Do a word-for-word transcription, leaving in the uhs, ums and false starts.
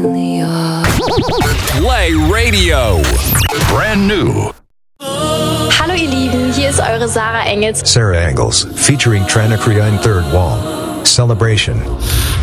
only yours. Play Radio. Brand new. Hallo ihr Lieben, hier ist eure Sarah Engels. Sarah Engels, featuring Tranakria in Third Wall. Celebration.